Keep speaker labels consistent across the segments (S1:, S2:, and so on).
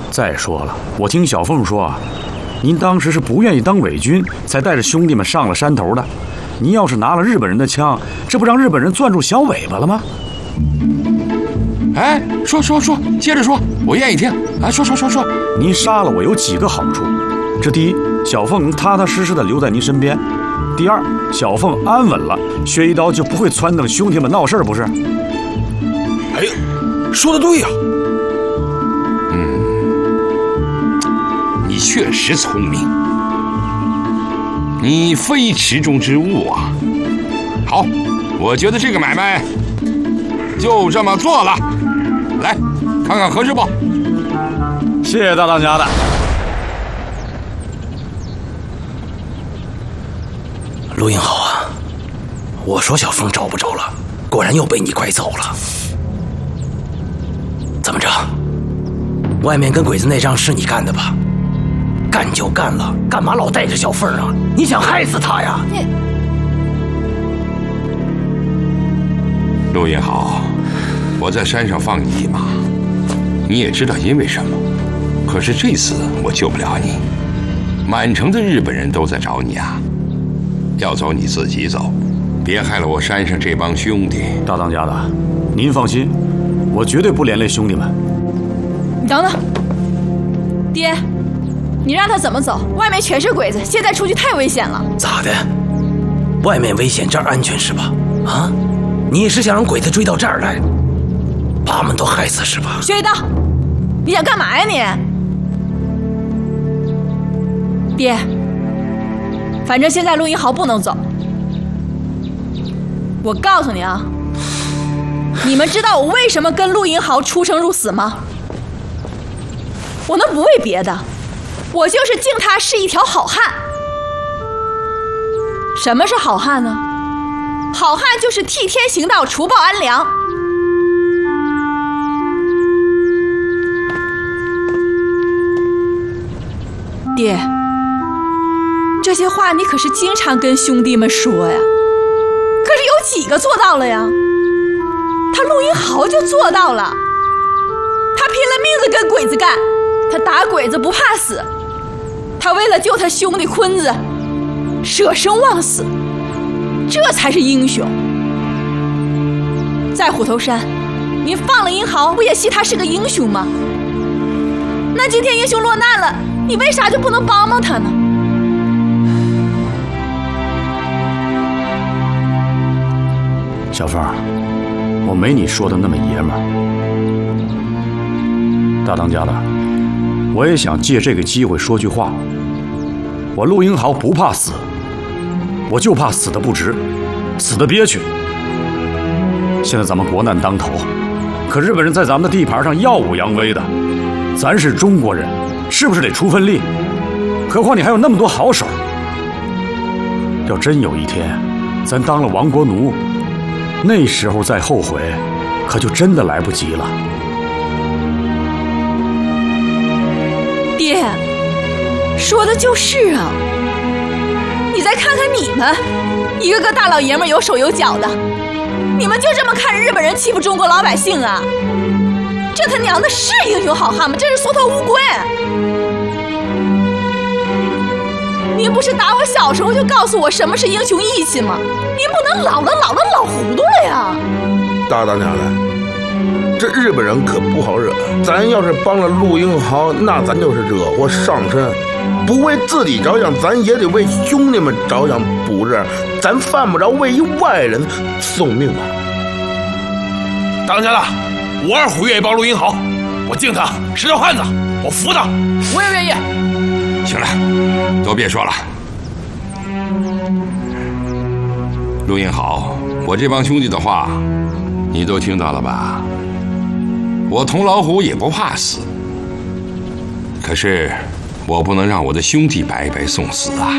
S1: 再说了，我听小凤说啊，您当时是不愿意当伪军，才带着兄弟们上了山头的。您要是拿了日本人的枪，这不让日本人攥住小尾巴了吗？
S2: 哎，说，接着说，我愿意听。啊，说。
S1: 您杀了我有几个好处？这第一，小凤能踏踏实实的留在您身边；第二，小凤安稳了，薛一刀就不会撺掇兄弟们闹事，不是？
S3: 哎，说的对呀。
S2: 你确实聪明，你非池中之物啊。好，我觉得这个买卖就这么做了。来，看看合适不？
S1: 谢谢大当家的。
S4: 陆英豪啊，我说小凤找不着了，果然又被你拐走了。怎么着？外面跟鬼子那仗是你干的吧？干就干了，干嘛老带着小凤啊？你想害死他呀？
S2: 陆英豪，我在山上放你一马，你也知道因为什么。可是这次我救不了你，满城的日本人都在找你啊。要走你自己走，别害了我山上这帮兄弟。
S1: 大当家的，您放心，我绝对不连累兄弟们。
S5: 你等等，爹，你让他怎么走？外面全是鬼子，现在出去太危险了。
S4: 咋的？外面危险，这儿安全是吧？啊？你是想让鬼子追到这儿来，把我们都害死是吧？
S5: 薛一刀，你想干嘛呀你？爹，反正现在陆英豪不能走。我告诉你啊，你们知道我为什么跟陆英豪出生入死吗？我那不为别的，我就是敬他是一条好汉。什么是好汉呢？好汉就是替天行道，除暴安良。爹，这些话你可是经常跟兄弟们说呀，可是有几个做到了呀？他陆英豪就做到了，他拼了命的跟鬼子干，他打鬼子不怕死，他为了救他兄弟坤子，舍生忘死，这才是英雄。在虎头山，您放了英豪，不也戏他是个英雄吗？那今天英雄落难了，你为啥就不能帮帮他呢？
S1: 小凤，我没你说的那么爷们儿。大当家的，我也想借这个机会说句话。我陆英豪不怕死，我就怕死得不值，死得憋屈。现在咱们国难当头，可日本人在咱们的地盘上耀武扬威的，咱是中国人，是不是得出份力？何况你还有那么多好手。要真有一天，咱当了亡国奴，那时候再后悔，可就真的来不及了。
S5: 爹，说的就是啊。你再看看你们，一个个大老爷们有手有脚的，你们就这么看着日本人欺负中国老百姓啊？这他娘的是英雄好汉吗？这是缩头乌龟！您不是打我小时候就告诉我什么是英雄义气吗？您不能老糊涂了呀！
S3: 大当家的，这日本人可不好惹，咱要是帮了陆英豪，那咱就是惹祸上身。不为自己着想，咱也得为兄弟们着想补日，咱犯不着为一外人送命啊！
S6: 大当家的，我二虎愿意帮陆英豪，我敬他是条汉子，我服他。
S5: 我也愿意。
S2: 行了，都别说了。陆英豪，我这帮兄弟的话，你都听到了吧？我同老虎也不怕死，可是我不能让我的兄弟白白送死啊！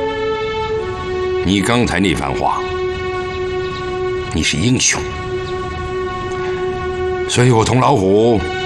S2: 你刚才那番话，你是英雄，所以我同老虎